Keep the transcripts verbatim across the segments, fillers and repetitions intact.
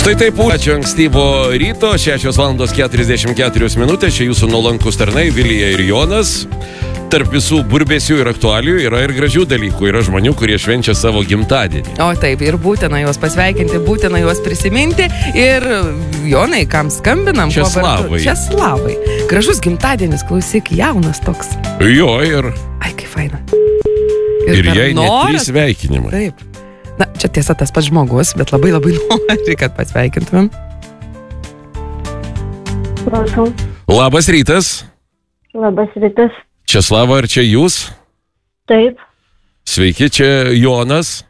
Štai taip, ačiū ankstyvo ryto, šešios valandos keturiasdešimt keturios minutės, čia jūsų nuolankus tarnai Vilija ir Jonas. Tarp visų burbėsių ir aktualijų yra ir gražių dalykų, yra žmonių, kurie švenčia savo gimtadienį. O taip, ir būtina juos pasveikinti, būtina juos prisiminti. Ir Jonai, kam skambinam? Česlavai. Česlavai. Gražus gimtadienis, klausyk, jaunas toks. Jo, ir... Ai, kaip faina. Ir, ir jai net trys sveikinimai. Taip. Na, čia tiesa tas pats žmogus, bet labai labai nori, kad pasveikintumėm. Prašau. Labas rytas. Labas rytas. Česlava, ar čia jūs? Taip. Sveiki, čia Jonas.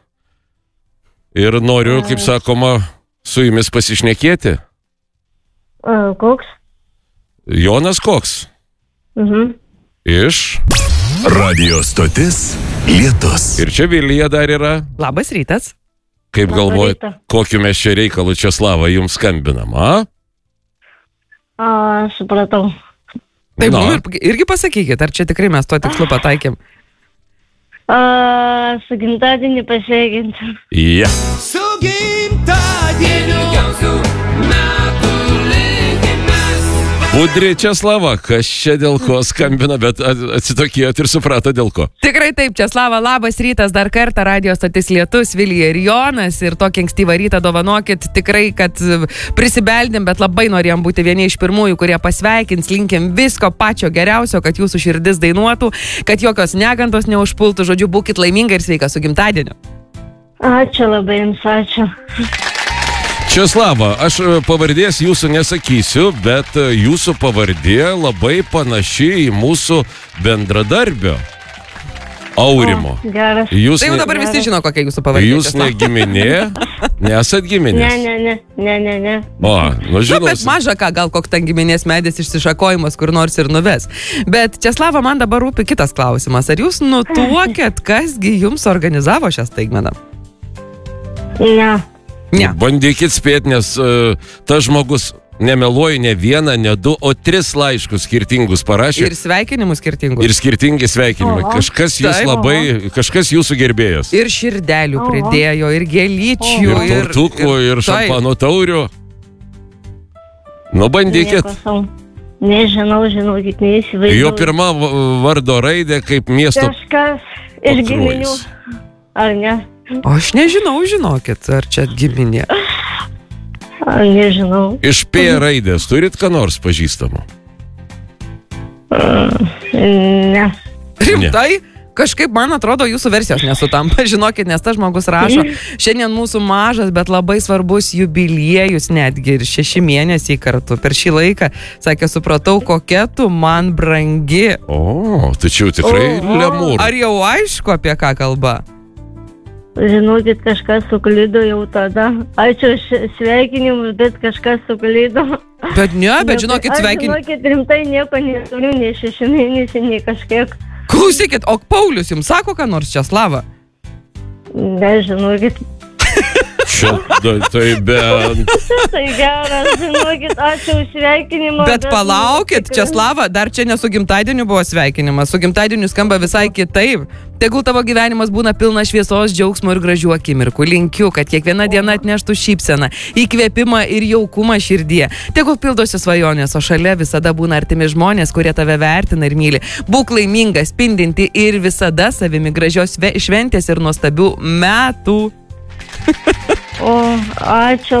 Ir noriu, kaip sakoma, su jumis pasišnekėti. A, koks? Jonas koks? Mhm. Iš... Radio stotis Lietus. Ir čia Vilija dar yra. Labas rytas. Kaip Labą galvojat, rytą. kokiu mes čia reikalu Česlavą jums skambinam, a? A, supratau. Taip, Na. nu, ir, irgi pasakykit, ar čia tikrai mes to tikslu pataikėm? A, su gimtadienį pasveikinti. Ja. Su gimtadieniu gausiu metų linkimas. Budri Česlava, kas čia dėl ko skambina, bet atsitokėjot ir suprato dėl ko. Tikrai taip, Česlava, labas rytas, dar kartą radio stotis Lietus, Vilija ir Jonas, ir tokį ankstyvą rytą dovanokit, tikrai, kad prisibeldėm, bet labai norėjom būti vieni iš pirmųjų, kurie pasveikins, linkim visko pačio geriausio, kad jūsų širdis dainuotų, kad jokios negantos neužpultų, žodžiu, būkit laimingai ir sveika su gimtadieniu. Ačiū labai jums, ačiū. Česlava, aš pavardės jūsų nesakysiu, bet jūsų pavardė labai panaši į mūsų bendradarbio Aurimo. O, geras. Jūs, Tai jau ne, dabar visi žino, kokia jūsų pavardė. jūs ne giminė, nesat Ne, giminės. ne, ne, ne, ne, ne. O, nu Nu, žinau. bet maža ką, gal koks ten giminės medis išsišakojimas kur nors ir nuves. Bet Česlava, man dabar rūpi kitas klausimas. Ar jūs nutuokėt, kasgi jums organizavo šią staigmeną? Ne. Ne. Bandykit spėti, nes uh, tas žmogus nemeluoju ne vieną, ne du, o tris laiškus skirtingus parašė. Ir sveikinimų skirtingų. Ir skirtingi sveikinimai. Oho. Kažkas jūs Taip. labai, kažkas jūsų gerbėjas. Ir širdelių Oho. pridėjo, ir gėlyčių, Ir tortukų, ir taip. šampano taurių. Nu, bandykit. Nieko sau. Nežinau, žinokit, neįsivaizduoju. Jo pirma v- vardo raidė kaip miesto Kažkas iš giminių. Pakruojis. Ar ne? O aš nežinau, žinokit, ar čia giminė. Ar nežinau. Iš P raidės turit ką nors pažįstamų? Ne. Rimtai? Kažkaip, man atrodo, jūsų versijos nesutampa, žinokit, nes tas žmogus rašo, šiandien mūsų mažas, bet labai svarbus jubiliejus, netgi ir šeši mėnesiai kartu. Per šį laiką, sakė, supratau, kokia tu man brangi. O, tačiau tikrai Oho. lemūr. Ar jau aišku, apie ką kalba? Žinokit, kažkas suklydo jau tada. Ačiū už sveikinimus, bet kažkas suklydo. Bet ne, bet žinokit, Aš, sveikin. žinokit, rimtai nieko neturiu, nei šeši mėnesiai, nei kažkiek. Klausykit, o Paulius jums sako, ką nors, Česlava? Nežinokit. Čia, da- tai bent. Tai geras, žinokit, ačiū už sveikinimą. Bet palaukit, tikrai- Česlava, dar čia ne su gimtadieniu buvo sveikinimas, su gimtadieniu skamba visai kitaip. Tegul tavo gyvenimas būna pilna šviesos, džiaugsmo ir gražių akimirkų. Linkiu, kad kiekviena diena atneštų šypseną, įkvėpimą ir jaukumą širdyje. Tegul pildosi svajonės, o šalia visada būna artimi žmonės, kurie tave vertina ir myli. Būk laimingas, spindinti ir visada savimi gražios šventės ir nuostabių metų. O, ačiū